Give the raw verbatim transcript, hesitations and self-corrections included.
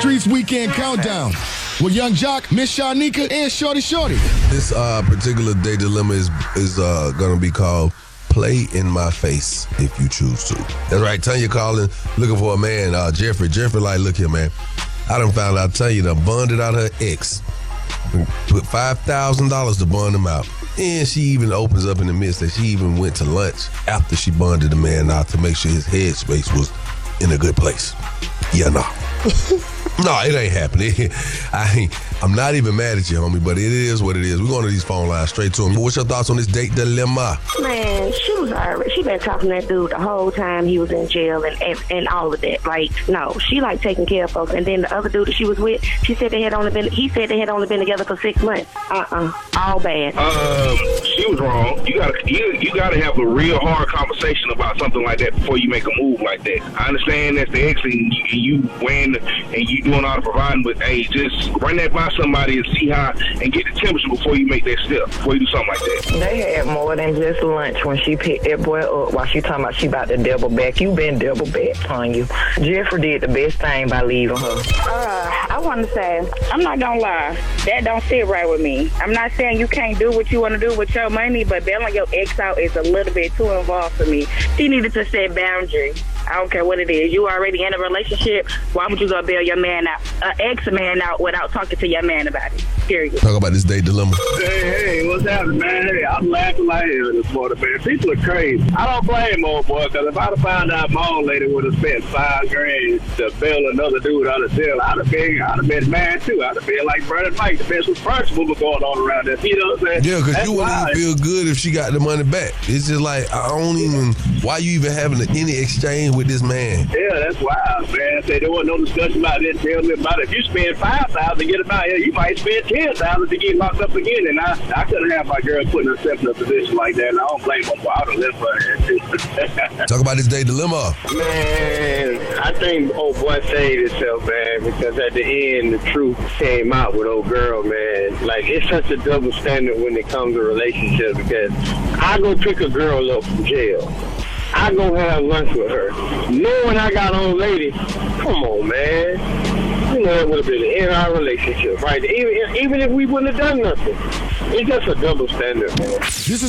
Streets Weekend Countdown with Young Jock, Miss Shanika, and Shorty Shorty. This uh, particular day dilemma is is uh, going to be called Play in My Face if you choose to. That's right. Tanya calling, looking for a man. Uh, Jeffrey. Jeffrey like, look here, man. I done found out Tanya done bonded out her ex. Put five thousand dollars to bond him out. And she even opens up in the midst that she even went to lunch after she bonded the man out to make sure his headspace was in a good place. Yeah, no. No, it ain't happening. I ain't, I'm not even mad at you, homie, but it is what it is. We're going to these phone lines straight to him. What's your thoughts on this date dilemma? Man, she was already, she been talking to that dude the whole time he was in jail and, and and all of that. Like, no, she like taking care of folks. And then the other dude that she was with, she said they had only been, he said they had only been together for six months. Uh-uh, all bad. Um, she was wrong. You gotta, you, you gotta have a real hard conversation about something like that before you make a move like that. I understand that's the ex and you, and you weighing and you doing all the providing, but hey, just run that by somebody and see how, and get the temperature before you make that step, before you do something like that. They had more than just lunch when she picked that boy up while she talking about she about to double back. You been double back on you. Jeffrey did the best thing by leaving her. Uh, I want to say, I'm not going to lie, that don't sit right with me. I'm not saying you can't do what you want to do with your money, but bailing your ex out is a little bit too involved for me. She needed to set boundaries. I don't care what it is. You already in a relationship. Why would you go bail your man out, uh, ex man out without talking to your man about it? Period. Talk about this date dilemma. Hey, hey, what's happening, man? Hey, I'm laughing like hell this morning, man. People are crazy. I don't blame old boy, because if I'd have found out my old lady would have spent five grand to bail another dude out of jail, I'd have been, I'd have been mad too. I'd have been like Brandon Mike. The best was principle was going on around this. You know what I'm saying? Yeah, because you wouldn't even feel good if she got the money back. It's just like, I don't even, why you even having any exchange with this man? Yeah, that's wild, man. Say there wasn't no discussion about it. Tell me about it. If you spend five thousand to get him out here, you might spend ten thousand to get locked up again. And I, I couldn't have my girl putting herself in a position like that. And I don't blame her for I don't live for her. Talk about this day dilemma. Man, I think old boy saved himself, man, because at the end, the truth came out with old girl, man. Like, it's such a double standard when it comes to relationships, because I go pick a girl up from jail. I go have lunch with her. Knowing I got old lady, come on, man. You know, it would have been in our relationship, right? Even, even if we wouldn't have done nothing. It's just a double standard, man. This is